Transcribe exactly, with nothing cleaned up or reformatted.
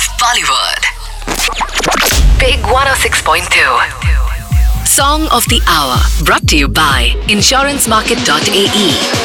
of Bollywood. Big one oh six point two. Song of the Hour. Brought to you by insurance market dot a e.